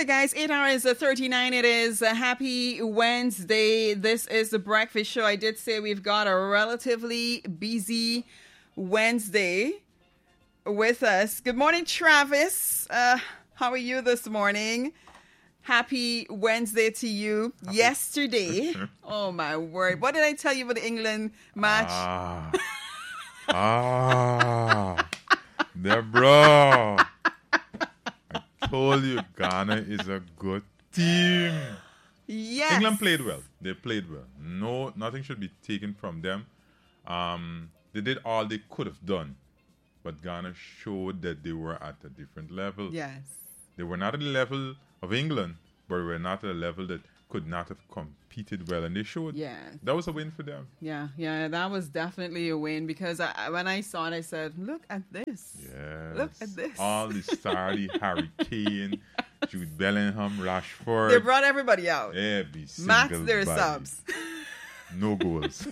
Okay, guys, 8 hours 39. It is a happy Wednesday. This is the Breakfast Show. I did say we've got a relatively busy Wednesday with us. Good morning, Travis. How are you this morning? Happy Wednesday to you. Yesterday, oh my word, what did I tell you about the England match? Deborah, I told you Ghana is a good team. Yes. England played well. They played well. No, nothing should be taken from them. They did all they could have done, but Ghana showed that they were at a different level. Yes. They were not at the level of England, but they were not at a level that could not have competed well, and they showed. Yeah. That was a win for them. Yeah, that was definitely a win because when I saw it, I said, look at this. Yes. Look at this. All the starry Harry Kane, Jude Bellingham, Rashford. They brought everybody out. Every single Max their body. subs. No goals.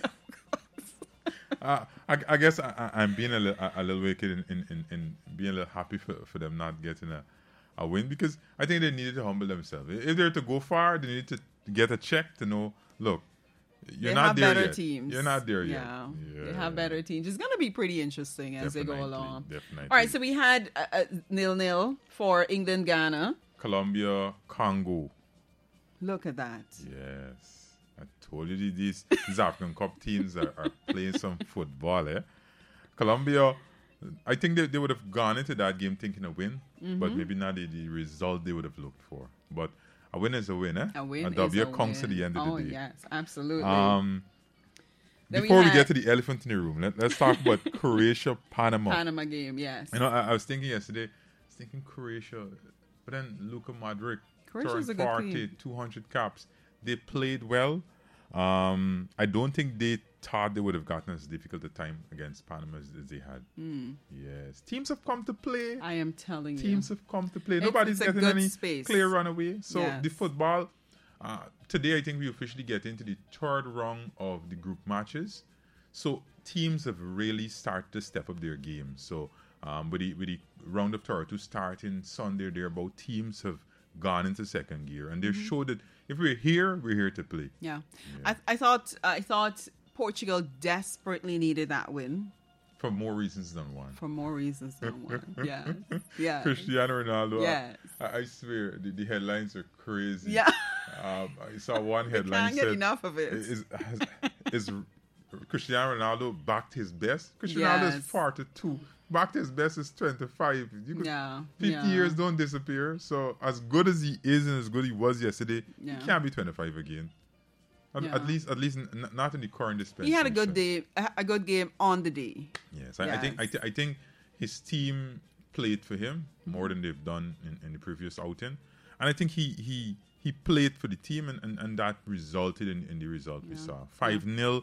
I guess I'm being a little wicked in being a little happy for them not getting a win, because I think they needed to humble themselves. If they're to go far, they need to get a check to know, look, you're not there better yet. Teams. You're not there yet. Yeah. They have better teams. It's going to be pretty interesting as they go along. Definitely. All right, so we had 0-0 for England-Ghana. Colombia, Congo. Look at that. Yes. I told you these African Cup teams are playing some football. Colombia, I think they would have gone into that game thinking a win, but maybe not the result they would have looked for. But a win is a win, eh? A win and there'll is be a win. conks at the end of the day. Oh, yes, absolutely. Before we get to the elephant in the room, let's talk about Croatia-Panama. Panama game, yes. You know, I was thinking yesterday, Croatia, but then Luka Modric, Croatia's a good 40, team. 200 caps. They played well. I don't think they thought they would have gotten as difficult a time against Panama as they had. Yes. Teams have come to play. I am telling you. Teams have come to play. Nobody's getting any space. clear runaway. So Yes. the football, today I think we officially get into the third round of the group matches. So teams have really started to step up their game. So with the round of 32 starting Sunday, thereabout, teams have gone into second gear, and they showed that if we're here to play. Yeah. I thought Portugal desperately needed that win. For more reasons than one. For more reasons than one. Yes. Yeah. Cristiano Ronaldo. Yes. I swear the headlines are crazy. Yeah. I saw one headline Can't get said, enough of it. Is Cristiano Ronaldo back to his best? Cristiano Ronaldo is 42. Back to his best is 25. 50 years don't disappear. So as good as he is and as good he was yesterday, he can't be 25 again. At least not in the current dispensation. He had a good game on the day. Yes, I think his team played for him more than they've done in the previous outing, and I think he played for the team, and that resulted in the result we saw 5-0.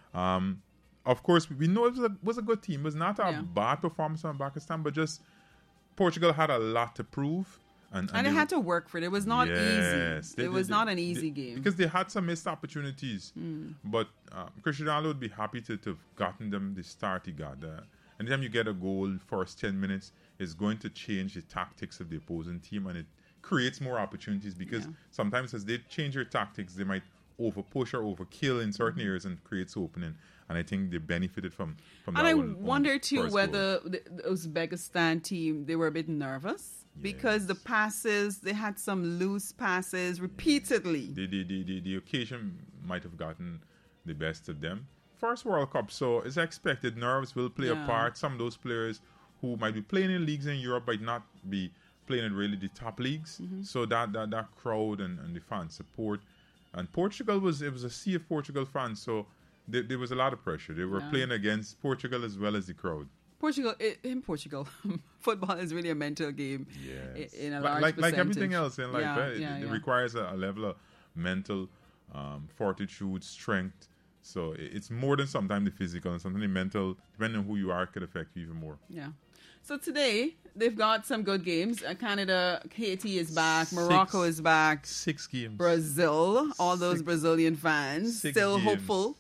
Of course, we know it was a good team. It was not a bad performance on Pakistan, but just Portugal had a lot to prove. And they had to work for it. It was not easy. It was not an easy game. Because they had some missed opportunities. But Cristiano Ronaldo would be happy to have gotten them the start he got. Anytime you get a goal, first 10 minutes, it's going to change the tactics of the opposing team, and it creates more opportunities because sometimes as they change their tactics, they might over-push or over-kill in certain areas and creates opening. And I think they benefited from that. And I wonder, too, whether the Uzbekistan team, they were a bit nervous. Because the passes, they had some loose passes repeatedly. The occasion might have gotten the best of them. First World Cup, so it's expected. Nerves will play a part. Some of those players who might be playing in leagues in Europe might not be playing in really the top leagues. So that crowd and the fan support. And Portugal was a sea of Portugal fans, so there was a lot of pressure. They were playing against Portugal as well as the crowd. In Portugal, football is really a mental game. Yes. In a large percentage. Like everything else in life, it yeah. requires a level of mental fortitude, strength. So it's more than sometimes the physical, and sometimes the mental, depending on who you are, could affect you even more. Yeah. So today, they've got some good games. Canada, Haiti is back. Morocco is back. 6 games. Brazil, all those Brazilian fans, still games. Hopeful.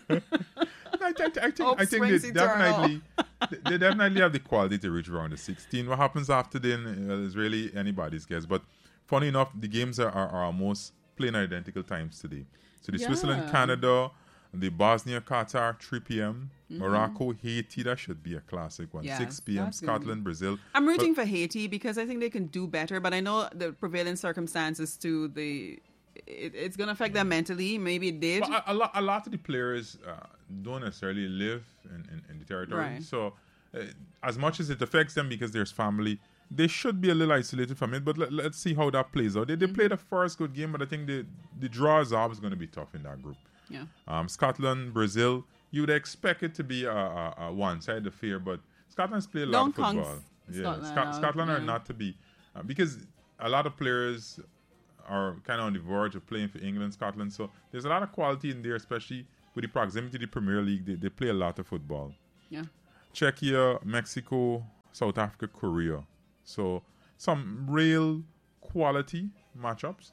I think they definitely have the quality to reach around the 16. What happens after then is really anybody's guess. But funny enough, the games are almost playing identical times today. So the Yeah. Switzerland, Canada, the Bosnia, Qatar, 3 p.m. Morocco, Haiti, that should be a classic one. Yes, 6 p.m. that's good. Scotland, Brazil. I'm rooting for Haiti because I think they can do better, but I know the prevailing circumstances too. It's going to affect them mentally. Maybe it did. But a lot of the players don't necessarily live in the territory. Right. So as much as it affects them because there's family, they should be a little isolated from it. But let's see how that plays out. They played the first good game, but I think the draw is always going to be tough in that group. Yeah. Scotland, Brazil, you would expect it to be a one-sided affair, but Scotland's played a lot of football. Scotland are not to be because a lot of players are kind of on the verge of playing for England, Scotland. So there's a lot of quality in there, especially with the proximity to the Premier League. They play a lot of football. Yeah. Czechia, Mexico, South Africa, Korea. So some real quality matchups.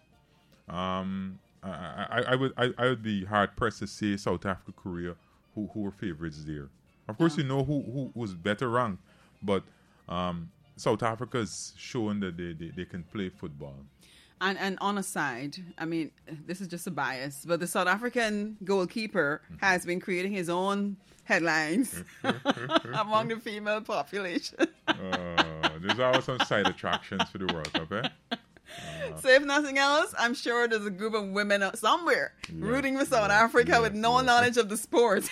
I would be hard pressed to say South Africa, Korea, who were favorites there. Of course, you know who was better ranked, but South Africa's showing that they can play football. And on a side, I mean, this is just a bias, but the South African goalkeeper has been creating his own headlines among the female population. There's always some side attractions for the World Cup, eh? So if nothing else, I'm sure there's a group of women somewhere rooting for South Africa with no knowledge of the sport.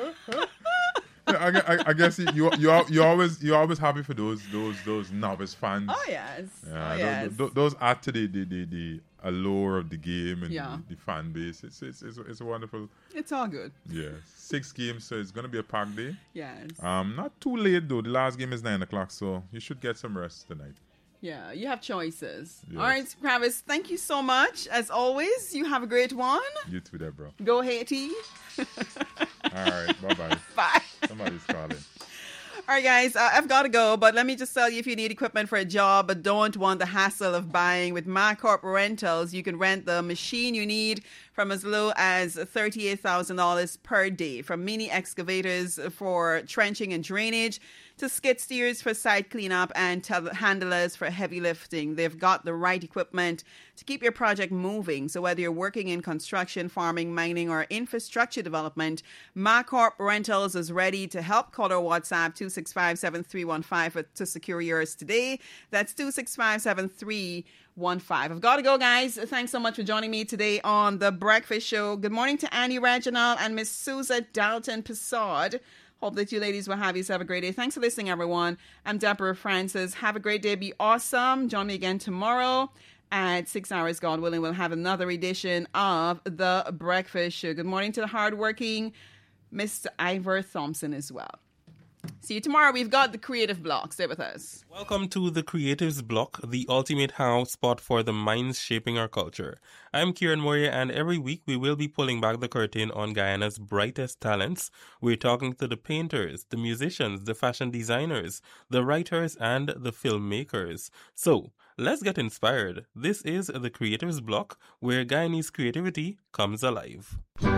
I guess you always happy for those novice fans. Oh yes. Those add to the allure of the game and the fan base. It's a wonderful. It's all good. Yeah, 6 games, so it's gonna be a packed day. Yes. Not too late though. The last game is 9:00, so you should get some rest tonight. Yeah, you have choices. Yes. All right, Travis, thank you so much. As always, you have a great one. You too there, bro. Go Haiti. All right, bye-bye. Bye. Somebody's calling. All right, guys, I've got to go, but let me just tell you, if you need equipment for a job but don't want the hassle of buying, with MyCorp Rentals, you can rent the machine you need from as low as $38,000 per day, from mini excavators for trenching and drainage to skid steers for site cleanup and telehandlers for heavy lifting. They've got the right equipment to keep your project moving. So whether you're working in construction, farming, mining, or infrastructure development, MyCorp Rentals is ready to help. Call or WhatsApp 265-7315 to secure yours today. That's 265-7315. I've got to go, guys. Thanks so much for joining me today on The Breakfast Show. Good morning to Annie Reginald and Miss Susan Dalton Passard. Hope that you ladies will have yourself a great day. Thanks for listening, everyone. I'm Deborah Francis. Have a great day. Be awesome. Join me again tomorrow at 6 hours, God willing. We'll have another edition of The Breakfast Show. Good morning to the hardworking Mr. Ivor Thompson as well. See you tomorrow. We've got the Creative Block. Stay with us. Welcome to the Creatives Block, the ultimate hangout spot for the minds shaping our culture. I'm Kieran Moria, and every week we will be pulling back the curtain on Guyana's brightest talents. We're talking to the painters, the musicians, the fashion designers, the writers, and the filmmakers. So, let's get inspired. This is the Creatives Block, where Guyanese creativity comes alive.